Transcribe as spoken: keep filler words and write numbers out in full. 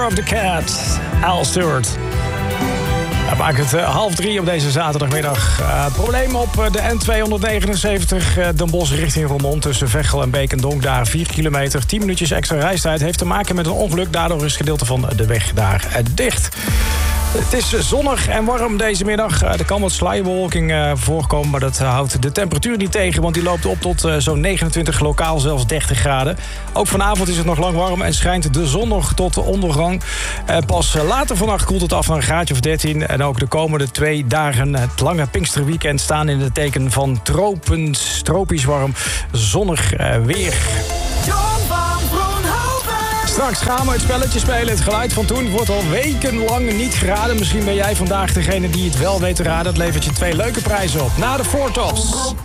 Year of the Cat, Al Stewart. We maken het uh, half drie op deze zaterdagmiddag. Uh, probleem op de N tweehonderdnegenenzeventig uh, Den Bosch richting Roermond... tussen Veghel en Beek en Donk, daar vier kilometer. tien minuutjes extra reistijd heeft te maken met een ongeluk. Daardoor is gedeelte van de weg daar uh, dicht. Het is zonnig en warm deze middag. Er kan wat sluierbewolking voorkomen, maar dat houdt de temperatuur niet tegen... want die loopt op tot zo'n negenentwintig, lokaal zelfs dertig graden. Ook vanavond is het nog lang warm en schijnt de zon nog tot de ondergang. Pas later vannacht koelt het af naar een graadje of dertien. En ook de komende twee dagen, het lange Pinksterweekend... staan in het teken van tropens, tropisch warm, zonnig weer. Straks gaan we het spelletje spelen. Het geluid van toen wordt al wekenlang niet geraden. Misschien ben jij vandaag degene die het wel weet te raden. Dat levert je twee leuke prijzen op. Na de Four Tops.